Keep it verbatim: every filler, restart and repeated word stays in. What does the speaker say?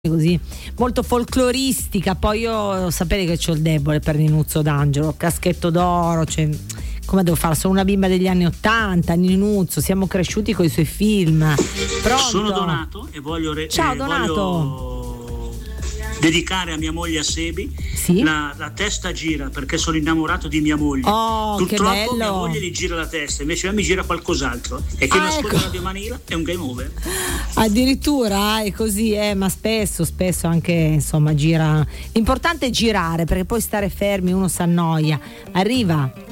così molto folcloristica. Poi io sapete che c'ho il debole per Ninuzzo D'Angelo, Caschetto d'Oro, cioè, come devo fare? Sono una bimba degli anni ottanta, Ninuzzo, siamo cresciuti con i suoi film. Pronto? Sono Donato e voglio, re- Ciao eh, Donato. voglio dedicare a mia moglie a Sebi. Sì? La, la testa gira perché sono innamorato di mia moglie. Oh, Purtroppo che bello. mia moglie gli gira la testa, invece a me mi gira qualcos'altro. E chi Ah, non ascolta ecco. Radio Manila è un game over. Addirittura è così, eh, ma spesso, spesso anche insomma gira. L'importante è girare, perché poi stare fermi uno si annoia. Arriva